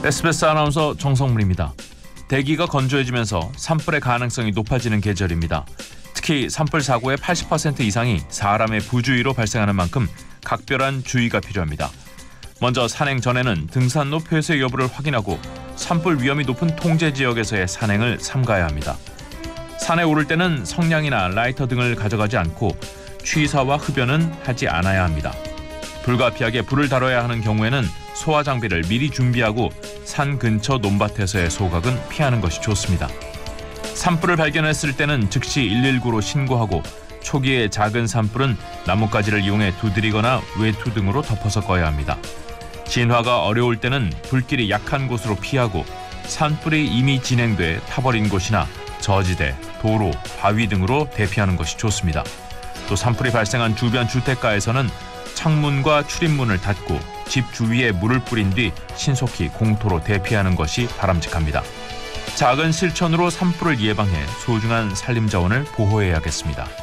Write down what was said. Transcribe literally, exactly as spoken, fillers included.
에스비에스 아나운서 정성문입니다. 대기가 건조해지면서 산불의 가능성이 높아지는 계절입니다. 특히 산불 사고의 팔십 퍼센트 이상이 사람의 부주의로 발생하는 만큼 각별한 주의가 필요합니다. 먼저 산행 전에는 등산로 폐쇄 여부를 확인하고 산불 위험이 높은 통제 지역에서의 산행을 삼가야 합니다. 산에 오를 때는 성냥이나 라이터 등을 가져가지 않고 취사와 흡연은 하지 않아야 합니다. 불가피하게 불을 다뤄야 하는 경우에는 소화 장비를 미리 준비하고 산 근처 논밭에서의 소각은 피하는 것이 좋습니다. 산불을 발견했을 때는 즉시 일일구로 신고하고 초기에 작은 산불은 나뭇가지를 이용해 두드리거나 외투 등으로 덮어서 꺼야 합니다. 진화가 어려울 때는 불길이 약한 곳으로 피하고 산불이 이미 진행돼 타버린 곳이나 저지대, 도로, 바위 등으로 대피하는 것이 좋습니다. 또 산불이 발생한 주변 주택가에서는 창문과 출입문을 닫고 집 주위에 물을 뿌린 뒤 신속히 공터로 대피하는 것이 바람직합니다. 작은 실천으로 산불을 예방해 소중한 산림자원을 보호해야겠습니다.